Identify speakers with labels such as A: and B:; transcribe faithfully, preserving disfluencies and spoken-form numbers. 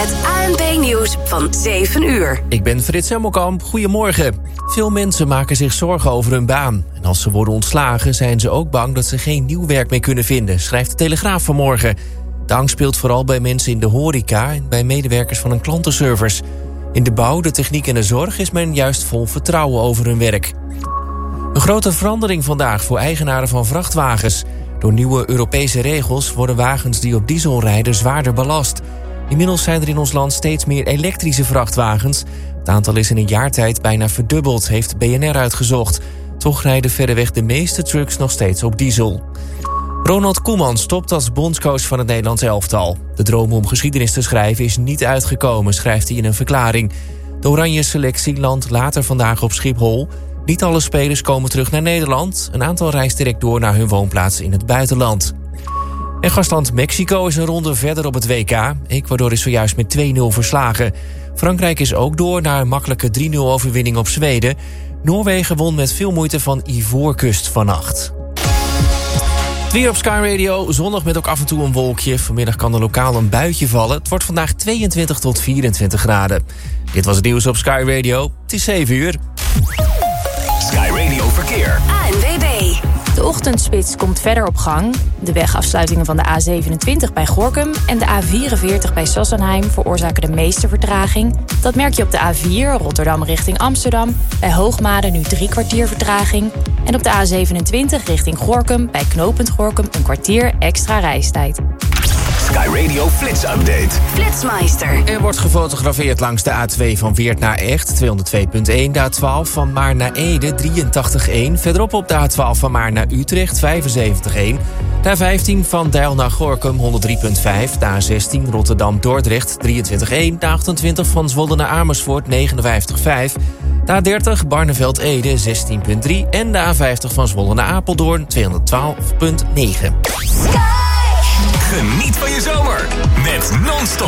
A: Het A N P-nieuws van zeven uur.
B: Ik ben Frits Hemmelkamp. Goedemorgen. Veel mensen maken zich zorgen over hun baan. En als ze worden ontslagen zijn ze ook bang dat ze geen nieuw werk meer kunnen vinden, schrijft de Telegraaf vanmorgen. De angst speelt vooral bij mensen in de horeca en bij medewerkers van een klantenservice. In de bouw, de techniek en de zorg is men juist vol vertrouwen over hun werk. Een grote verandering vandaag voor eigenaren van vrachtwagens. Door nieuwe Europese regels worden wagens die op diesel rijden zwaarder belast. Inmiddels zijn er in ons land steeds meer elektrische vrachtwagens. Het aantal is in een jaar tijd bijna verdubbeld, heeft B N R uitgezocht. Toch rijden verreweg de meeste trucks nog steeds op diesel. Ronald Koeman stopt als bondscoach van het Nederlands elftal. De droom om geschiedenis te schrijven is niet uitgekomen, schrijft hij in een verklaring. De oranje selectie landt later vandaag op Schiphol. Niet alle spelers komen terug naar Nederland. Een aantal reist direct door naar hun woonplaats in het buitenland. En gastland Mexico is een ronde verder op het W K. Ecuador is zojuist met twee nul verslagen. Frankrijk is ook door naar een makkelijke drie nul overwinning op Zweden. Noorwegen won met veel moeite van Ivoorkust vannacht. Het weer op Sky Radio, zondag met ook af en toe een wolkje. Vanmiddag kan er lokaal een buitje vallen. Het wordt vandaag tweeëntwintig tot vierentwintig graden. Dit was het nieuws op Sky Radio. Het is zeven uur.
C: Sky Radio Verkeer.
A: A N W B.
D: De ochtendspits komt verder op gang. De wegafsluitingen van de A zevenentwintig bij Gorinchem en de A vierenveertig bij Sassenheim veroorzaken de meeste vertraging. Dat merk je op de A vier Rotterdam richting Amsterdam. Bij Hoogmade nu drie kwartier vertraging. En op de A zevenentwintig richting Gorinchem bij knooppunt Gorinchem een kwartier extra reistijd.
C: Sky Radio Flits Update.
A: Flitsmeister.
B: Er wordt gefotografeerd langs de A twee van Weert naar Echt, tweehonderdtwee komma één. De A twaalf van Maar naar Ede, drieëntachtig komma één. Verderop op de A twaalf van Maar naar Utrecht, vijfenzeventig komma één. De A vijftien van Deil naar Gorinchem, honderd drie komma vijf. De A zestien Rotterdam-Dordrecht, drieëntwintig komma één. De A achtentwintig van Zwolle naar Amersfoort, negenenvijftig komma vijf. De A dertig Barneveld-Ede, zestien komma drie. En de A vijftig van Zwolle naar Apeldoorn, tweehonderdtwaalf komma negen.
C: Geniet van je zomer met Non-Stop.